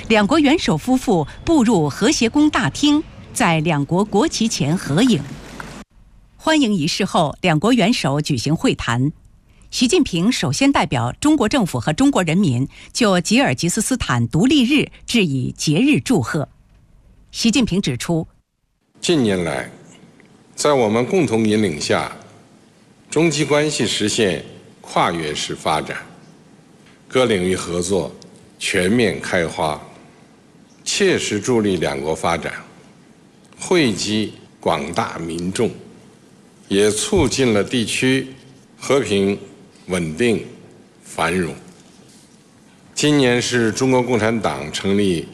两国元首夫妇步入和谐宫大厅，在两国国旗前合影。欢迎仪式后，两国元首举行会谈。习近平首先代表中国政府和中国人民就吉尔吉斯斯坦独立日致以节日祝贺。习近平指出， 近年来，在我们共同引领下，中吉关系实现跨越式发展，各领域合作全面开花，切实助力两国发展，惠及广大民众，也促进了地区和平、稳定、繁荣。今年是中国共产党成立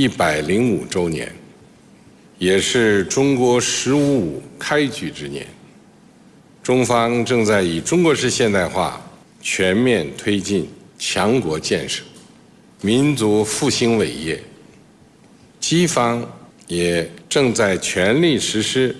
105周年，也是中国“15+5”开局之年。中方正在以中国式现代化全面推进强国建设、民族复兴伟业。吉方也正在全力实施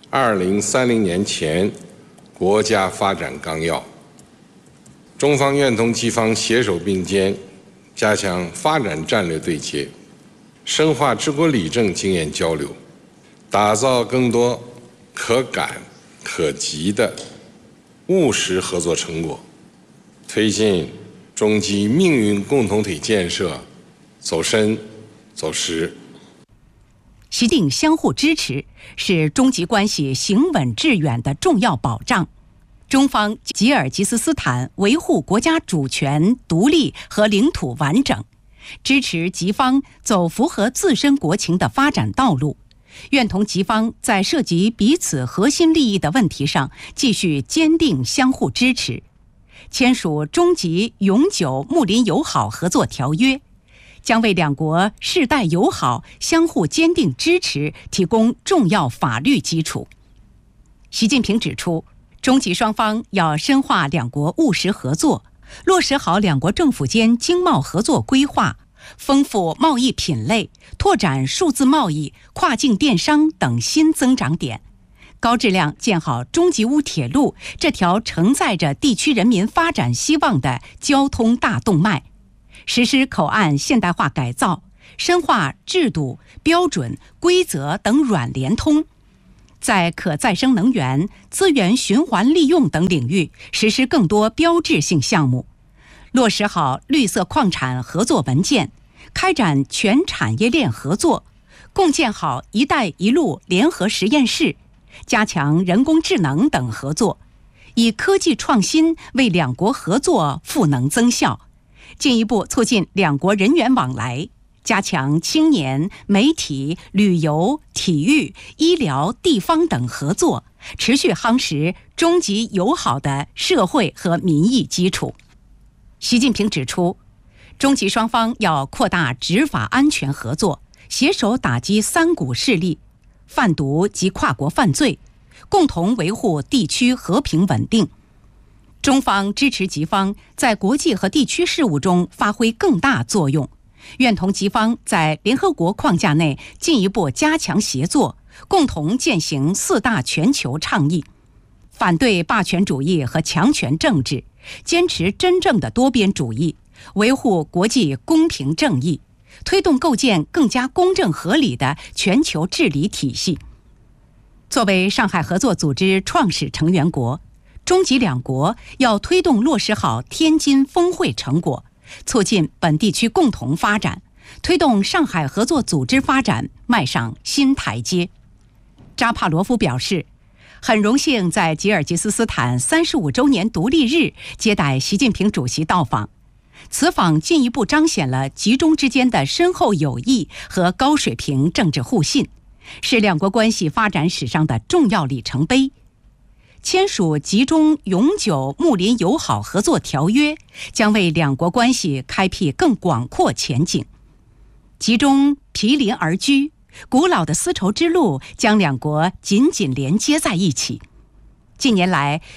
2030年前国家发展纲要。中方愿同吉方携手并肩，加强发展战略对接，深化治国理政经验交流，打造更多可感可及的务实合作成果，推进中吉命运共同体建设走深走实。 习定相互支持是中吉关系行稳致远的重要保障。中方吉尔吉斯斯坦维护国家主权、独立和领土完整，支持吉方走符合自身国情的发展道路，愿同吉方在涉及彼此核心利益的问题上继续坚定相互支持。签署中吉永久睦邻友好合作条约，将为两国世代友好相互坚定支持提供重要法律基础。习近平指出，中吉双方要深化两国务实合作，落实好两国政府间经贸合作规划，丰富贸易品类，拓展数字贸易、跨境电商等新增长点，高质量建好中吉乌铁路这条承载着地区人民发展希望的交通大动脉，实施口岸现代化改造，深化制度、标准、规则等软联通，在可再生能源、资源循环利用等领域实施更多标志性项目，落实好绿色矿产合作文件，开展全产业链合作，共建好“一带一路”联合实验室，加强人工智能等合作，以科技创新为两国合作赋能增效，进一步促进两国人员往来，加强青年、媒体、旅游、体育、医疗、地方等合作，持续夯实中吉友好的社会和民意基础。习近平指出，中吉双方要扩大执法安全合作，携手打击三股势力、贩毒及跨国犯罪，共同维护地区和平稳定。中方支持吉方在国际和地区事务中发挥更大作用，愿同吉方在联合国框架内进一步加强协作，共同践行4大全球倡议，反对霸权主义和强权政治，坚持真正的多边主义，维护国际公平正义，推动构建更加公正合理的全球治理体系。作为上海合作组织创始成员国，中吉两国要推动落实好天津峰会成果，促进本地区共同发展，推动上海合作组织发展迈上新台阶。扎帕罗夫表示，很荣幸在吉尔吉斯斯坦35周年独立日接待习近平主席到访，此访进一步彰显了吉中之间的深厚友谊和高水平政治互信，是两国关系发展史上的重要里程碑。签署吉中永久睦邻友好合作条约，将为两国关系开辟更广阔前景。吉中毗邻而居，古老的丝绸之路将两国紧紧连接在一起。近年来，